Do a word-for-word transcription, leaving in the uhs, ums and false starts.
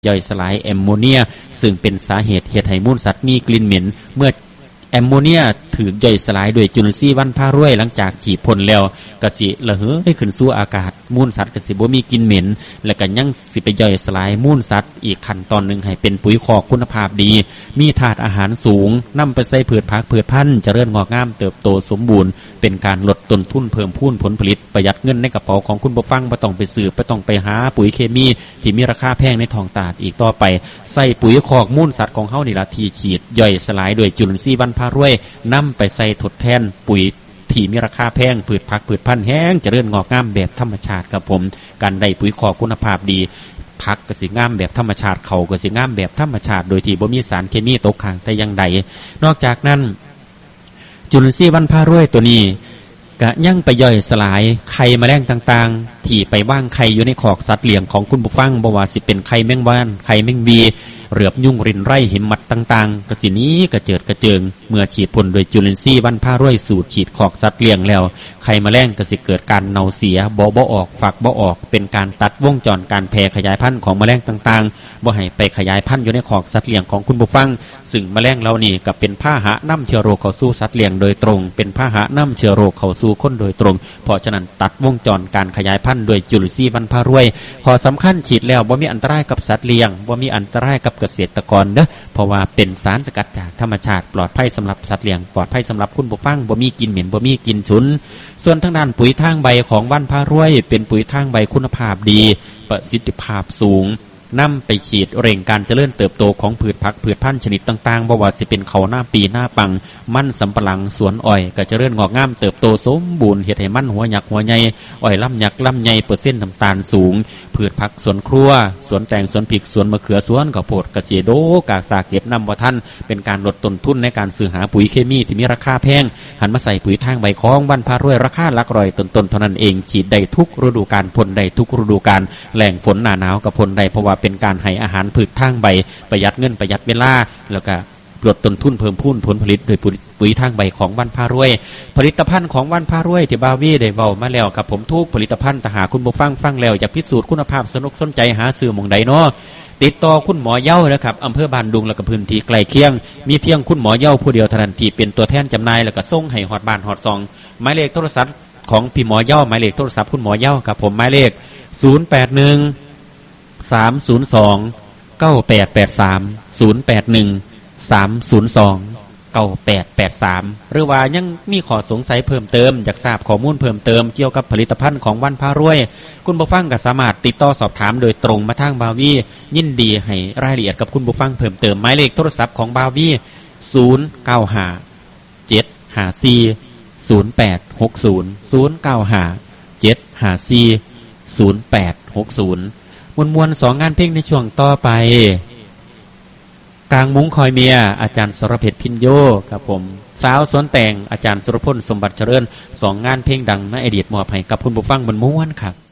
ย่อยสลายแอมโมเนียซึ่งเป็นสาเหตุเฮ็ดให้มูลสัตว์มีกลิ่นเหม็นเมื่อแอมโมเนียถูกย่อยสลายโดยจุลินทรีย์วันพารวยหลังจากฉีดพ่นแล้วก็สิระเหยขึ้นสู่อากาศมูลสัตว์ก็สิบ่มีกลิ่นเหม็นและก็ยังสิไปย่อยสลายมูลสัตว์อีกขั้นตอนนึงให้เป็นปุ๋ยคอกคุณภาพดีมีธาตุอาหารสูงนำไปใส่พืชผักพืชพันธุ์เจริญงอกงามเติบโตสมบูรณ์เป็นการลดต้นทุนเพิ่มพูนผลผลิตประหยัดเงินในกระเป๋าของคุณผู้ฟังบ่ต้องไปซื้อบ่ต้องไปหาปุ๋ยเคมีที่มีราคาแพงในท้องตลาดอีกต่อไปใส่ปุ๋ยคอกมูลสัตว์ของเฮานี่ล่ะที่ฉีดย่อยสลายโดยจุลินทรีย์วันพารวยนำไปใส่ทดแทนปุ๋ยที่มีราคาแพงพืชผักพืชพันธุ์แห้งเจริญงอกงามแบบธรรมชาติครับผมการได้ปุ๋ยคอกคุณภาพดีผักก็สิงามแบบธรรมชาติเขาก็สิงามแบบธรรมชาติโดยที่บ่มีสารเคมีตกค้างแต่อย่างใดนอกจากนั้นจุลินทรีย์วันพารวยตัวนี้ก็ยังไปย่อยสลายไข่แมลงต่างๆที่ไปว่างไข่อยู่ในคอกสัตว์เลี้ยงของคุณผู้ฟังบ่ว่าสิเป็นไข่แมงวันไข่แมงวีเหลือบยุ่งรินไร่หิมมัดต่างๆกระสินี้กระเจิดกระเจิงเมื่อฉีดพ่นโดยจุลินทรีย์วันพารวยสูตรฉีดขอกสัตว์เลี้ยงแล้วไข่แมลงก็สิเกิดการเน่าเสียบ่บ่ออกฝักบ่ออกเป็นการตัดวงจรการแพร่ขยายพันธุ์ของแมลงต่างๆบ่ให้ไปขยายพันธุ์อยู่ในขอกสัตว์เลี้ยงของคุณผู้ฟังซึ่งแมลงเหล่านี้ก็เป็นพาหะนำเชื้อโรคเข้าสู่สัตว์เลี้ยงโดยตรงเป็นพาหะนำเชื้อโรคเข้าสู่คนโดยตรงเพราะฉะนั้นตัดวงจรการขยายพันธุ์ด้วยจุลินทรีย์วันพารวยข้อสำคัญฉีดแล้วบ่มีอันตรายกับสัตว์เลี้ยงบ่มีอันตรายกับเกษตรกรเด้อเพราะว่าเป็นสารสกัดจากธรรมชาติปลอดภัยสำหรับสัตว์เลี้ยงปลอดภัยสำหรับคุณผู้ฟังบ่มีกลิ่นเหม็นบ่มีกลิ่นฉุนส่วนทางด้านปุ๋ยทางใบของวันพารวยเป็นปุ๋ยทางใบคุณภาพดีประสิทธิภาพสูงนำไปฉีดเร่งการเจริญเติบโตของพืชผักพืชพันธุ์ชนิดต่างๆบ่ว่าสิเป็นข้าวหน้าปีหน้าปังมันสำปะหลังสวนอ้อยก็เจริญงอกงามเติบโตสมบูรณ์เฮ็ดให้มันหัวหยักหัวใหญ่อ้อยลำหยักลำใหญ่เปอร์เซ็นต์น้ำตาลสูงพืชผักสวนครัวสวนแตงสวนพริกสวนมะเขือสวนข้าวโพดกระเจี๊ยดกากสาเก็บนำบ่ทันเป็นการลดต้นทุนในการซื้อหาปุ๋ยเคมีที่มีราคาแพงหันมาใส่ปุ๋ยทางใบของวันพารวยราคาหลักร้อยต้นๆเท่านั้นเองฉีดได้ทุกฤดูกาลพ่นได้ทุกฤดูกาลแล้งฝนหน้าหนาวก็พ่นได้เพราะว่าเป็นการให้อาหารพืชทางใบประหยัดเงินประหยัดเวลาแล้วก็ลดต้นทุนเพิ่มพูนผลผลิตโดยปุ๋ยทางใบของวันพารวยผลิตภัณฑ์ของวันพารวยที่บาวีได้เว้ามาแล้วกับผมทุกผลิตภัณฑ์ถ้าหาคุณผู้ฟังฟังแล้วอยากพิสูจน์คุณภาพสนุกสนใจหาซื้อหม่องใดเนาะติดต่อคุณหมอเย้านะครับอำเภอบ้านดุงและก็พื้นที่ใกล้เคียงมีเพียงคุณหมอเย้าผู้เดียวเท่านั้นที่เป็นตัวแทนจำหน่ายแล้วก็ส่งให้ฮอดบ้านฮอดซองหมายเลขโทรศัพท์ของพี่หมอเย้าหมายเลขโทรศัพท์คุณหมอเย้ากับผมหมายเลขศูนย์ แปด หนึ่ง สาม ศูนย์ สอง เก้า แปด แปด สาม ศูนย์ แปด หนึ่ง สาม ศูนย์ สอง เก้า แปด แปด สามหรือว่ายังมีข้อสงสัยเพิ่มเติมอยากทราบข้อมูลเพิ่มเติมเกี่ยวกับผลิตภัณฑ์ของวันพารวยคุณผู้ฟังก็สามารถติดต่อสอบถามโดยตรงมาทางบาวียินดีให้รายละเอียดกับคุณผู้ฟังเพิ่มเติมหมายเลขโทรศัพท์ของบาวีศูนย์ เก้า ห้า เจ็ด ห้า สี่ ศูนย์ แปด หก ศูนย์ ศูนย์ เก้า ห้า เจ็ด ห้า สี่ ศูนย์ แปด หก ศูนย์มวลๆสองงานเพลงในช่วงต่อไปกลางมุ้งคอยเมียอาจารย์สรเพชรพินโยครับผมสาวสวนแต่งอาจารย์สุรพลสมบัติเจริญสองงานเพลงดังในอดีตมอบให้กับคุณผู้ฟังบนม้วนครับ